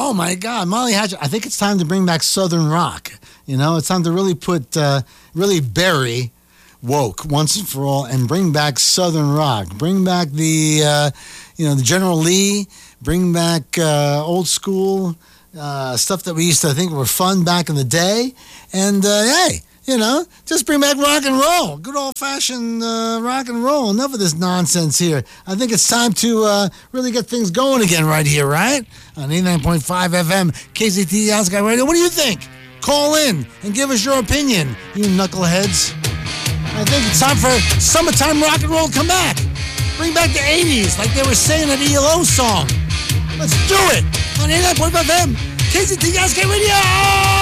Oh, my God. Molly Hatchet, I think it's time to bring back Southern rock. You know, it's time to really really bury woke once and for all and bring back Southern rock. Bring back the General Lee. Bring back old school stuff that we used to think were fun back in the day. And, hey, just bring back rock and roll. Good old-fashioned rock and roll. Enough of this nonsense here. I think it's time to really get things going again right here, right? On 89.5 FM, KZT Sky Radio. What do you think? Call in and give us your opinion, you knuckleheads. I think it's time for summertime rock and roll to come back. Bring back the 80s like they were saying that ELO song. Let's do it on 89.5 FM, KZT Sky Radio.